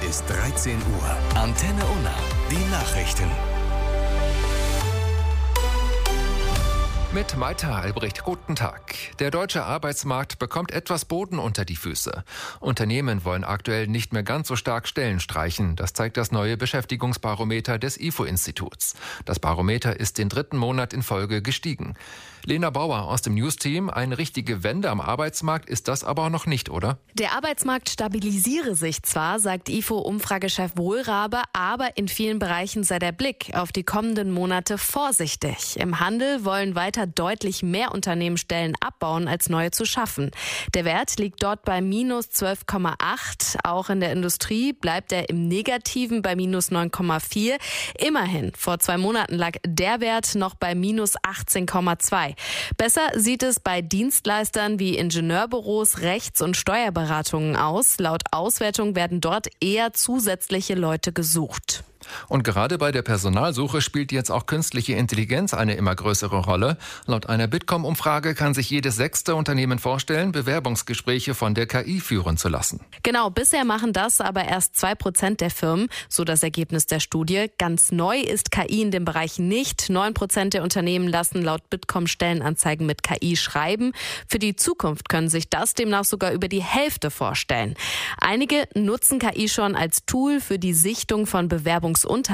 bis 13 Uhr. Antenne Unna. Die Nachrichten. Mit Maita Albrecht, guten Tag. Der deutsche Arbeitsmarkt bekommt etwas Boden unter die Füße. Unternehmen wollen aktuell nicht mehr ganz so stark Stellen streichen. Das zeigt das neue Beschäftigungsbarometer des IFO-Instituts. Das Barometer ist den 3. Monat in Folge gestiegen. Lena Bauer aus dem News-Team, eine richtige Wende am Arbeitsmarkt ist das aber noch nicht, oder? Der Arbeitsmarkt stabilisiere sich zwar, sagt IFO-Umfragechef Wohlrabe, aber in vielen Bereichen sei der Blick auf die kommenden Monate vorsichtig. Im Handel wollen weiter deutlich mehr Unternehmen Stellen abbauen, als neue zu schaffen. Der Wert liegt dort bei minus 12,8. Auch in der Industrie bleibt er im Negativen bei minus 9,4. Immerhin, vor 2 Monaten lag der Wert noch bei minus 18,2. Besser sieht es bei Dienstleistern wie Ingenieurbüros, Rechts- und Steuerberatungen aus. Laut Auswertung werden dort eher zusätzliche Leute gesucht. Und gerade bei der Personalsuche spielt jetzt auch künstliche Intelligenz eine immer größere Rolle. Laut einer Bitkom-Umfrage kann sich jedes 6. Unternehmen vorstellen, Bewerbungsgespräche von der KI führen zu lassen. Genau, bisher machen das aber erst 2% der Firmen, so das Ergebnis der Studie. Ganz neu ist KI in dem Bereich nicht. 9% der Unternehmen lassen laut Bitkom Stellenanzeigen mit KI schreiben. Für die Zukunft können sich das demnach sogar über die Hälfte vorstellen. Einige nutzen KI schon als Tool für die Sichtung von Bewerbungsunterlagen.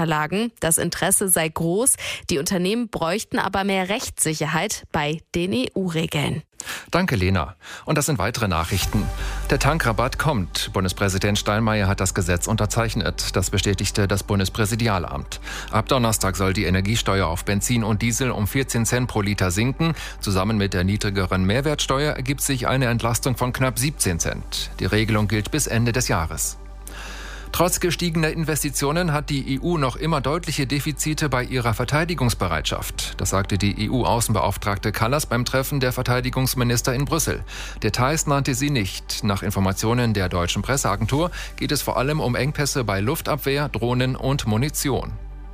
Das Interesse sei groß. Die Unternehmen bräuchten aber mehr Rechtssicherheit bei den EU-Regeln. Danke, Lena. Und das sind weitere Nachrichten. Der Tankrabatt kommt. Bundespräsident Steinmeier hat das Gesetz unterzeichnet. Das bestätigte das Bundespräsidialamt. Ab Donnerstag soll die Energiesteuer auf Benzin und Diesel um 14 Cent pro Liter sinken. Zusammen mit der niedrigeren Mehrwertsteuer ergibt sich eine Entlastung von knapp 17 Cent. Die Regelung gilt bis Ende des Jahres. Trotz gestiegener Investitionen hat die EU noch immer deutliche Defizite bei ihrer Verteidigungsbereitschaft. Das sagte die EU-Außenbeauftragte Kallas beim Treffen der Verteidigungsminister in Brüssel. Details nannte sie nicht. Nach Informationen der deutschen Presseagentur geht es vor allem um Engpässe bei Luftabwehr, Drohnen und Munition.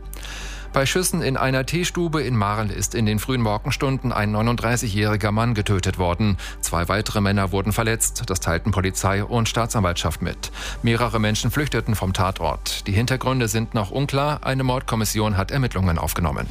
Bei Schüssen in einer Teestube in Marl ist in den frühen Morgenstunden ein 39-jähriger Mann getötet worden. 2 weitere Männer wurden verletzt. Das teilten Polizei und Staatsanwaltschaft mit. Mehrere Menschen flüchteten vom Tatort. Die Hintergründe sind noch unklar. Eine Mordkommission hat Ermittlungen aufgenommen.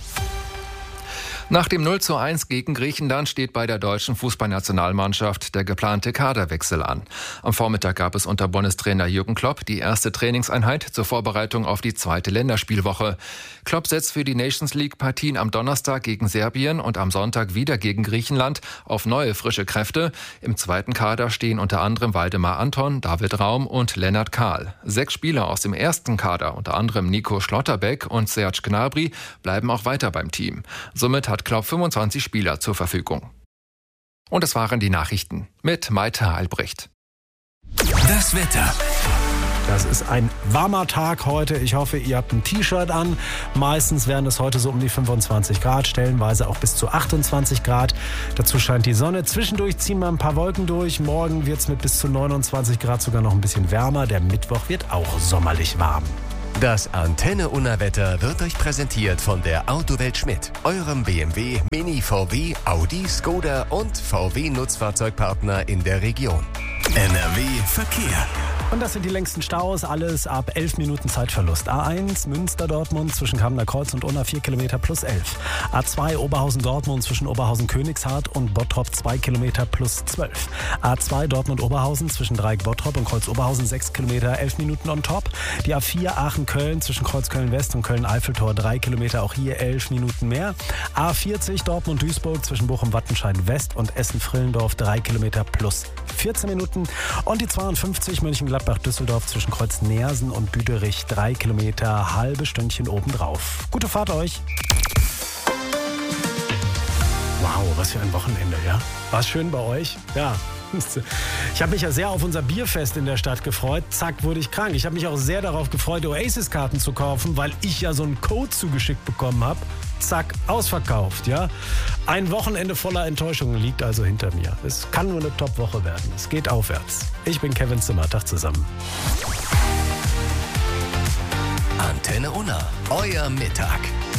Nach dem 0:1 gegen Griechenland steht bei der deutschen Fußballnationalmannschaft der geplante Kaderwechsel an. Am Vormittag gab es unter Bundestrainer Jürgen Klopp die erste Trainingseinheit zur Vorbereitung auf die 2. Länderspielwoche. Klopp setzt für die Nations League-Partien am Donnerstag gegen Serbien und am Sonntag wieder gegen Griechenland auf neue, frische Kräfte. Im 2. Kader stehen unter anderem Waldemar Anton, David Raum und Lennart Kahl. 6 Spieler aus dem 1. Kader, unter anderem Nico Schlotterbeck und Serge Gnabry, bleiben auch weiter beim Team. Somit hat Klopp 25 Spieler zur Verfügung. Und es waren die Nachrichten mit Maita Albrecht. Das Wetter. Das ist ein warmer Tag heute. Ich hoffe, ihr habt ein T-Shirt an. Meistens werden es heute so um die 25 Grad, stellenweise auch bis zu 28 Grad. Dazu scheint die Sonne. Zwischendurch ziehen wir ein paar Wolken durch. Morgen wird es mit bis zu 29 Grad sogar noch ein bisschen wärmer. Der Mittwoch wird auch sommerlich warm. Das Antenne Unna Wetter wird euch präsentiert von der Autowelt Schmidt, eurem BMW, Mini, VW, Audi, Skoda und VW Nutzfahrzeugpartner in der Region. NRW Verkehr. Und das sind die längsten Staus, alles ab 11 Minuten Zeitverlust. A1 Münster-Dortmund zwischen Kamener Kreuz und Unna 4 Kilometer plus 11. A2 Oberhausen-Dortmund zwischen Oberhausen-Königshardt und Bottrop 2 Kilometer plus 12. A2 Dortmund-Oberhausen zwischen Dreieck-Bottrop und Kreuz-Oberhausen 6 Kilometer 11 Minuten on top. Die A4 Aachen-Köln zwischen Kreuz-Köln-West und Köln-Eiffeltor 3 Kilometer, auch hier 11 Minuten mehr. A40 Dortmund-Duisburg zwischen Bochum-Wattenscheid-West und Essen-Frillendorf 3 Kilometer plus 14 Minuten. Und die 52 Mönchengladbach-Düsseldorf zwischen Kreuz-Neersen und Büderich 3 Kilometer, halbe Stündchen obendrauf. Gute Fahrt euch! Wow, was für ein Wochenende, ja? War's schön bei euch? Ja. Ich habe mich ja sehr auf unser Bierfest in der Stadt gefreut. Zack, wurde ich krank. Ich habe mich auch sehr darauf gefreut, Oasis-Karten zu kaufen, weil ich ja so einen Code zugeschickt bekommen habe. Zack, ausverkauft, ja. Ein Wochenende voller Enttäuschungen liegt also hinter mir. Es kann nur eine Top-Woche werden. Es geht aufwärts. Ich bin Kevin Zimmer. Tag zusammen. Antenne Unna, euer Mittag.